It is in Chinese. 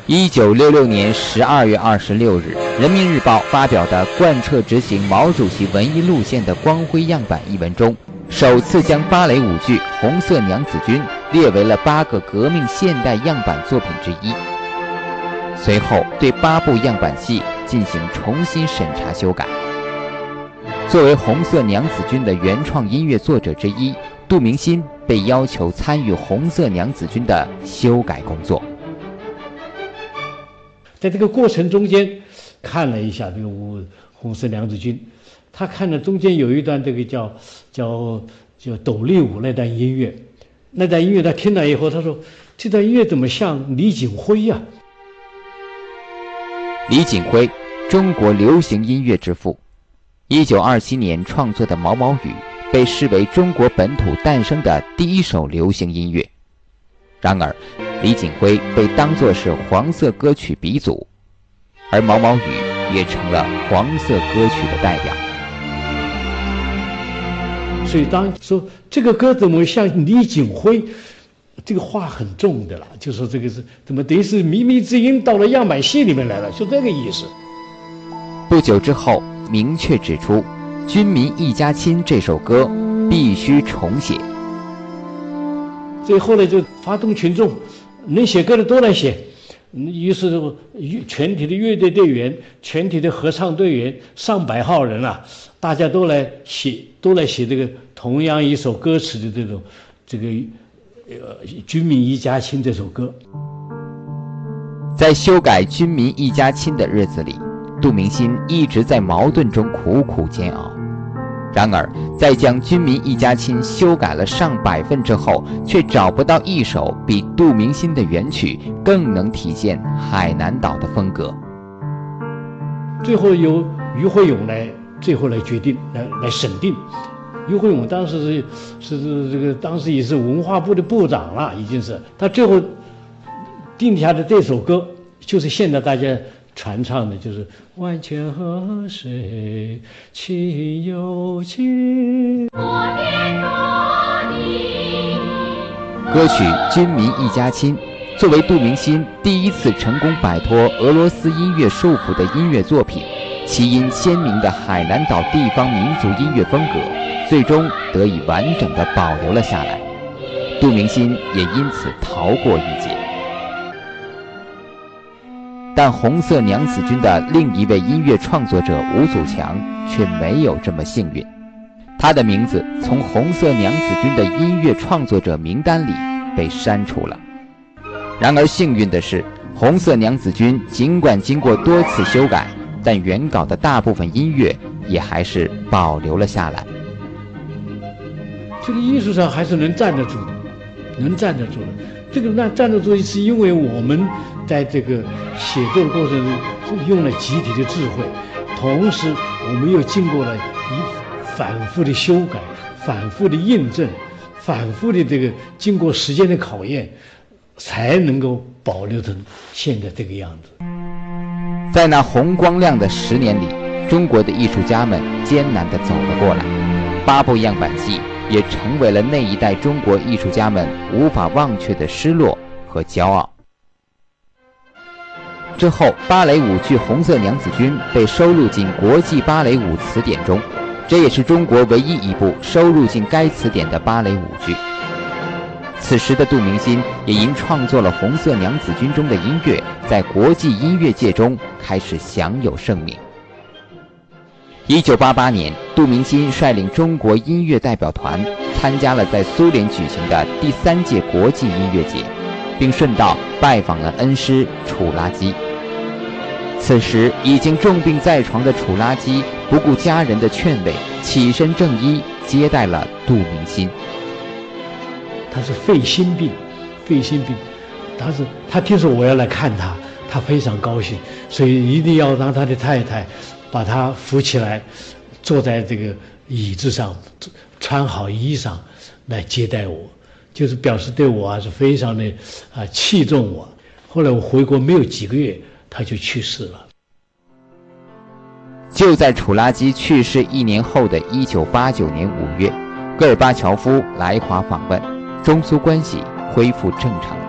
1966年12月26日，《人民日报》发表的贯彻执行毛主席文艺路线的光辉样板一文中，首次将芭蕾舞剧《红色娘子军》列为了8个革命现代样板作品之一。随后对8部样板戏进行重新审查修改。作为《红色娘子军》的原创音乐作者之一，杜明新被要求参与《红色娘子军》的修改工作。 在这个过程中间，看了一下这个红色娘子军，他看了中间有一段这个叫斗笠舞那段音乐，他听了以后，他说这段音乐怎么像李景辉呀？ 李景辉，中国流行音乐之父，1927年创作的《毛毛雨》被视为中国本土诞生的第一首流行音乐。然而，李景辉被当作是黄色歌曲鼻祖，而《毛毛雨》也成了黄色歌曲的代表。 所以当说这个歌怎么像李景辉，这个话很重的了，就说这个是怎么等于是靡靡之音到了样板戏里面来了，就这个意思。 不久之后，明确指出《军民一家亲》这首歌必须重写。 最后呢，就发动群众，能写歌的都来写。于是全体的乐队队员、全体的合唱队员，上百号人啊，大家都来写这个同样一首歌词的这个军民一家亲这首歌。 在修改《军民一家亲》的日子里，杜明新一直在矛盾中苦苦煎熬。然而，在将《军民一家亲》修改了上百份之后，却找不到一首比杜明新的原曲更能体现海南岛的风格。 最后由于惠勇最后来决定来审定。于惠勇当时是这个当时也是文化部的部长了，已经是他最后定下的这首歌，就是现在大家传唱的，就是万泉河水清又清。 歌曲《军民一家亲》作为杜明新第一次成功摆脱俄罗斯音乐束缚的音乐作品，其因鲜明的海南岛地方民族音乐风格，最终得以完整地保留了下来。杜明新也因此逃过一劫。但红色娘子军的另一位音乐创作者吴祖强却没有这么幸运，他的名字从红色娘子军的音乐创作者名单里被删除了。然而幸运的是，红色娘子军尽管经过多次修改，但原稿的大部分音乐也还是保留了下来。 这个艺术上还是能站得住的，站得住的。这个站得住是因为我们在这个写作的过程中用了集体的智慧，同时我们又经过了反复的修改、反复的印证、反复的这个经过时间的考验，才能够保留成现在这个样子。 在那红光亮的10年里，中国的艺术家们艰难地走了过来，8部样板戏也成为了那一代中国艺术家们无法忘却的失落和骄傲。之后，芭蕾舞剧《红色娘子军》被收录进国际芭蕾舞词典中，这也是中国唯一一部收录进该词典的芭蕾舞剧。此时的杜明新也因创作了《红色娘子军》中的音乐，在国际音乐界中开始享有盛名。1988年，杜明新率领中国音乐代表团参加了在苏联举行的第3届国际音乐节，并顺道拜访了恩师楚拉基。此时已经重病在床的楚拉基不顾家人的劝慰，起身正衣接待了杜明新。 他是肺心病，他听说我要来看他，他非常高兴，所以一定要让他的太太把他扶起来，坐在这个椅子上，穿好衣裳来接待我，就是表示对我是非常的器重我。后来我回国没有几个月，他就去世了。 就在楚拉基去世1年后的1989年5月，戈尔巴乔夫来华访问，中苏关系恢复正常。